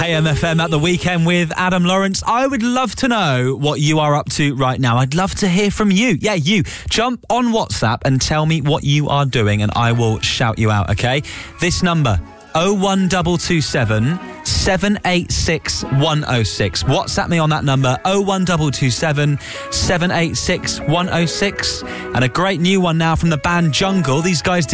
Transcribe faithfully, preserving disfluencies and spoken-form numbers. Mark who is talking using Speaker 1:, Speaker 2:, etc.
Speaker 1: A M F M at the weekend with Adam Lawrence. I would love to know what you are up to right now. I'd love to hear from you. Yeah, you. Jump on WhatsApp and tell me what you are doing and I will shout you out, okay? This number, oh one two two seven, seven eight six, one oh six. WhatsApp me on that number, oh one two two seven, seven eight six, one oh six. And a great new one now from the band Jungle. These guys did